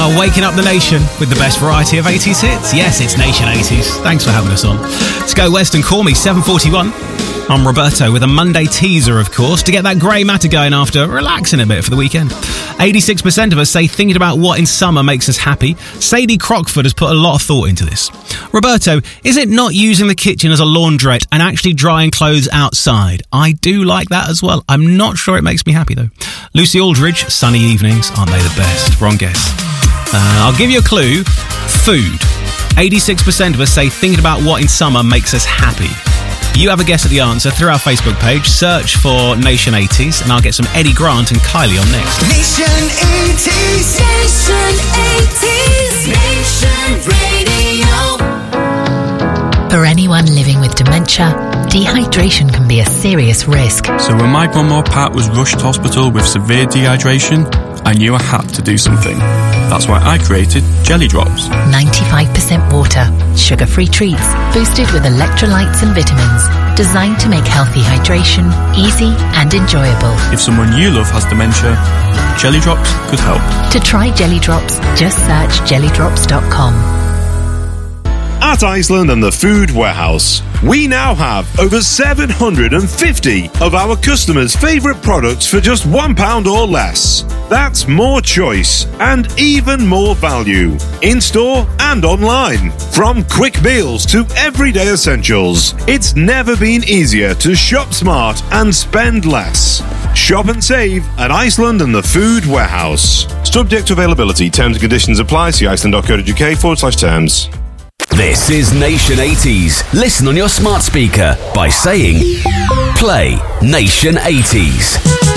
are waking up the nation with the best variety of 80s hits. Yes, it's Nation 80s. Thanks for having us on. Let's go west and call me, 7:41. I'm Roberto with a Monday teaser, of course, to get that grey matter going after relaxing a bit for the weekend. 86% of us say thinking about what in summer makes us happy. Sadie Crockford has put a lot of thought into this. Roberto, is it not using the kitchen as a laundrette and actually drying clothes outside? I do like that as well. I'm not sure it makes me happy, though. Lucy Aldridge, sunny evenings, aren't they the best? Wrong guess. I'll give you a clue. Food. 86% of us say thinking about what in summer makes us happy. You have a guess at the answer through our Facebook page. Search for Nation 80s, and I'll get some Eddie Grant and Kylie on next. Nation 80s. Nation 80s. Nation Radio. For anyone living with dementia, dehydration can be a serious risk. So when my grandma Pat was rushed to hospital with severe dehydration, I knew I had to do something. That's why I created Jelly Drops. 95% water, sugar-free treats, boosted with electrolytes and vitamins, designed to make healthy hydration easy and enjoyable. If someone you love has dementia, Jelly Drops could help. To try Jelly Drops, just search jellydrops.com. At Iceland and the Food Warehouse, we now have over 750 of our customers' favourite products for just £1 or less. That's more choice and even more value, in-store and online. From quick meals to everyday essentials, it's never been easier to shop smart and spend less. Shop and save at Iceland and the Food Warehouse. Subject to availability, terms and conditions apply. See iceland.co.uk/terms. This is Nation 80s. Listen on your smart speaker by saying, play Nation 80s.